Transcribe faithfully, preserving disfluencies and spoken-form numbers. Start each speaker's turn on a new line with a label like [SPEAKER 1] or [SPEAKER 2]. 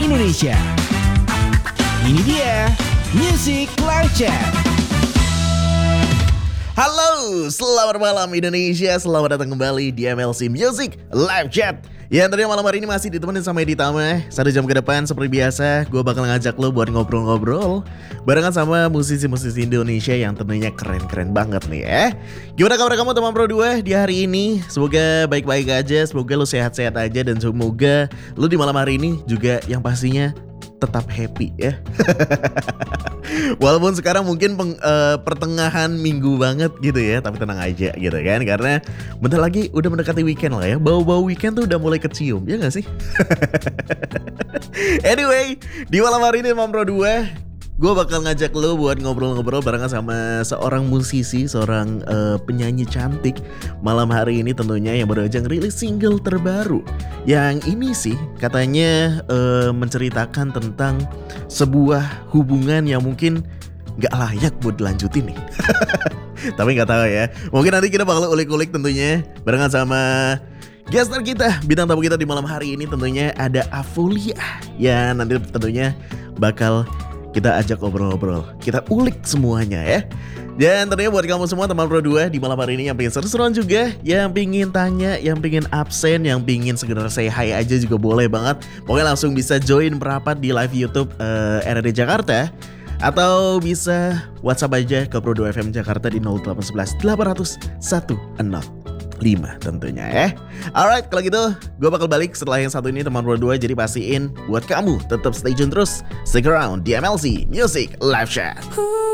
[SPEAKER 1] Indonesia. Ini dia Music Live Chat.
[SPEAKER 2] Halo, selamat malam Indonesia. Selamat datang kembali di M L C Music Live Chat. Ya tentunya malam hari ini masih ditemenin sama Edi Tama. Satu jam ke depan seperti biasa gue bakal ngajak lo buat ngobrol-ngobrol barengan sama musisi-musisi Indonesia yang tentunya keren-keren banget nih ya. Gimana kabar kamu teman Pro dua di hari ini? Semoga baik-baik aja, semoga lo sehat-sehat aja. Dan semoga lo di malam hari ini juga yang pastinya tetap happy ya. Walaupun sekarang mungkin peng, uh, pertengahan minggu banget gitu ya, tapi tenang aja gitu kan, karena bentar lagi udah mendekati weekend lah ya. Bau-bau weekend tuh udah mulai kecium, ya gak sih? Anyway, di malam hari ini Mam Pro dua, gue bakal ngajak lo buat ngobrol-ngobrol barengan sama seorang musisi, seorang uh, penyanyi cantik. Malam hari ini tentunya yang baru aja ngerilis single terbaru. Yang ini sih katanya uh, menceritakan tentang sebuah hubungan yang mungkin gak layak buat dilanjutin nih. Tapi gak tahu ya, mungkin nanti kita bakal ulik-ulik tentunya barengan sama guest star kita, bintang tamu kita di malam hari ini. Tentunya ada Afulia ya, nanti tentunya bakal kita ajak ngobrol-ngobrol, kita ulik semuanya ya. Dan tentunya buat kamu semua teman Pro dua di malam hari ini yang pengen seru-seruan juga, yang pengen tanya, yang pengen absen, yang pengen sekedar say hi aja juga boleh banget. Pokoknya langsung bisa join merapat di live YouTube uh, R R D Jakarta, atau bisa WhatsApp aja ke Pro dua F M Jakarta di nol delapan satu satu delapan nol satu nol lima tentunya ya. Alright, kalau gitu gue bakal balik setelah yang satu ini teman Pro dua. Jadi pastiin buat kamu tetap stay tune terus, stick around di M L C Music Live Chat.